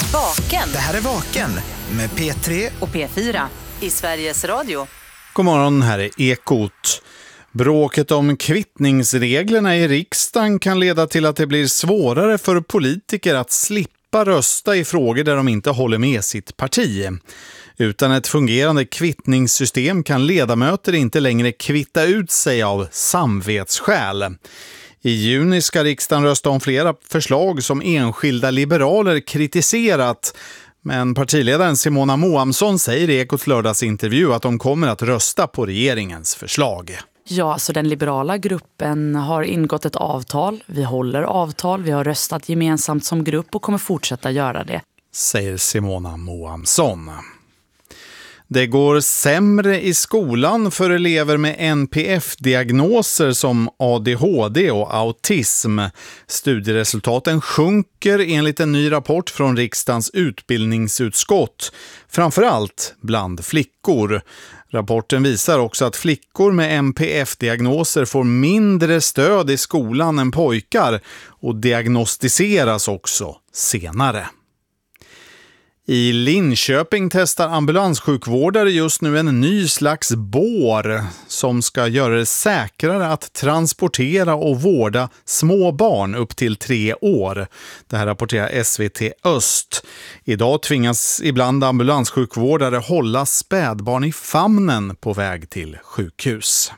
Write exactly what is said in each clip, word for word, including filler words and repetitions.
Vaken. Det här är Vaken med P tre och P fyra i Sveriges Radio. God morgon, här är Ekot. Bråket om kvittningsreglerna i riksdagen kan leda till att det blir svårare för politiker att slippa rösta i frågor där de inte håller med sitt parti. Utan ett fungerande kvittningssystem kan ledamöter inte längre kvitta ut sig av samvetsskäl. I juni ska riksdagen rösta om flera förslag som enskilda liberaler kritiserat. Men partiledaren Simona Moamsson säger i Ekots lördagsintervju att de kommer att rösta på regeringens förslag. Ja, så den liberala gruppen har ingått ett avtal. Vi håller avtal, vi har röstat gemensamt som grupp och kommer fortsätta göra det. Säger Simona Moamsson. Det går sämre i skolan för elever med N P F-diagnoser som A D H D och autism. Studieresultaten sjunker enligt en ny rapport från riksdagens utbildningsutskott, framförallt bland flickor. Rapporten visar också att flickor med N P F-diagnoser får mindre stöd i skolan än pojkar och diagnostiseras också senare. I Linköping testar ambulanssjukvårdare just nu en ny slags bår som ska göra det säkrare att transportera och vårda små barn upp till tre år. Det här rapporterar S V T Öst. Idag tvingas ibland ambulanssjukvårdare hålla spädbarn i famnen på väg till sjukhus.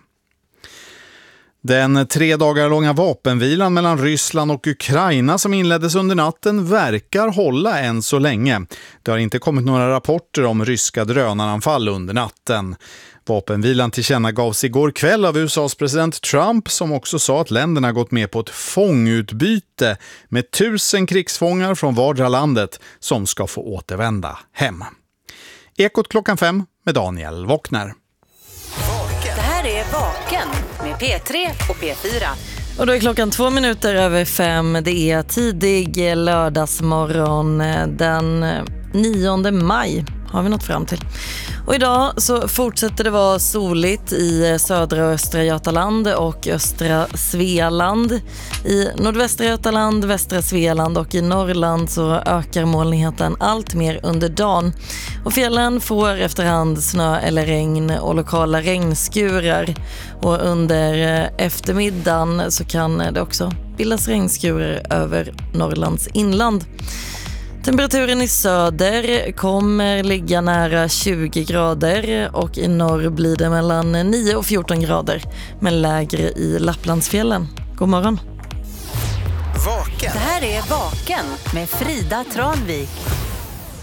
Den tre dagar långa vapenvilan mellan Ryssland och Ukraina som inleddes under natten verkar hålla än så länge. Det har inte kommit några rapporter om ryska drönaranfall under natten. Vapenvilan tillkännagavs igår kväll av U S A:s president Trump, som också sa att länderna gått med på ett fångutbyte med tusen krigsfångar från vardera landet som ska få återvända hem. Ekot klockan fem med Daniel Wockner. Det här är Vaken med P tre och P fyra. Och då är klockan två minuter över fem. Det är tidig lördagsmorgon den nionde maj har vi nått fram till. Och idag så fortsätter det vara soligt i södra och östra Götaland och östra Svealand. I nordvästra Götaland, västra Svealand och i Norrland så ökar molnigheten allt mer under dagen. Och fjällen får efterhand snö eller regn och lokala regnskurar. Och under eftermiddagen så kan det också bildas regnskurar över Norrlands inland. Temperaturen i söder kommer ligga nära tjugo grader och i norr blir det mellan nio och fjorton grader, men lägre i Lapplandsfjällen. God morgon. Vaken. Det här är Vaken med Frida Tranvik.